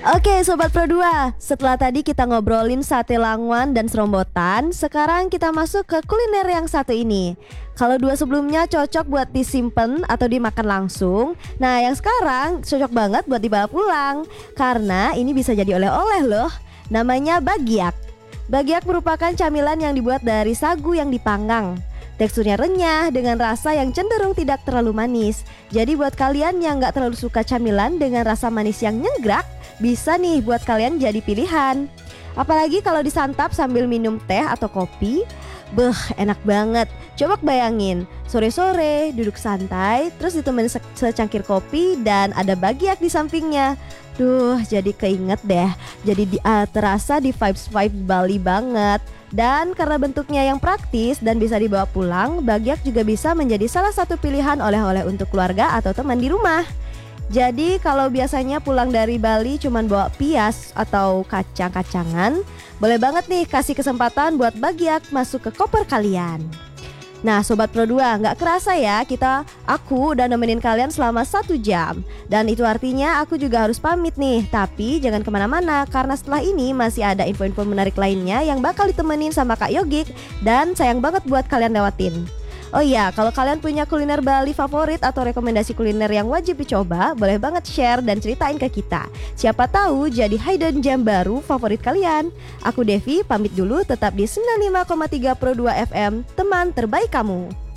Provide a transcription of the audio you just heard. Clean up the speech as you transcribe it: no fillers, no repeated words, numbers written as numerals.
Oke Sobat Pro 2, setelah tadi kita ngobrolin sate langwan dan serombotan, sekarang kita masuk ke kuliner yang satu ini. Kalau dua sebelumnya cocok buat disimpan atau dimakan langsung, nah yang sekarang cocok banget buat dibawa pulang, karena ini bisa jadi oleh-oleh loh. Namanya bagyak. Bagyak merupakan camilan yang dibuat dari sagu yang dipanggang. Teksturnya renyah dengan rasa yang cenderung tidak terlalu manis. Jadi buat kalian yang gak terlalu suka camilan dengan rasa manis yang nyenggrak, bisa nih buat kalian jadi pilihan. Apalagi kalau disantap sambil minum teh atau kopi, enak banget. Coba bayangin, sore-sore duduk santai, terus ditemenin secangkir kopi dan ada bagyak di sampingnya. Duh, jadi keinget deh. Jadi terasa di vibes Bali banget. Dan karena bentuknya yang praktis dan bisa dibawa pulang, bagyak juga bisa menjadi salah satu pilihan oleh-oleh untuk keluarga atau teman di rumah. Jadi kalau biasanya pulang dari Bali cuman bawa pias atau kacang-kacangan, boleh banget nih kasih kesempatan buat bagyak masuk ke koper kalian. Nah Sobat Pro 2, gak kerasa ya aku udah nemenin kalian selama 1 jam. Dan itu artinya aku juga harus pamit nih. Tapi jangan kemana-mana, karena setelah ini masih ada info-info menarik lainnya yang bakal ditemenin sama Kak Yogik. Dan sayang banget buat kalian lewatin. Oh iya, kalau kalian punya kuliner Bali favorit atau rekomendasi kuliner yang wajib dicoba, boleh banget share dan ceritain ke kita. Siapa tahu jadi hidden gem baru favorit kalian. Aku Devi, pamit dulu, tetap di 95,3 Pro 2 FM, teman terbaik kamu.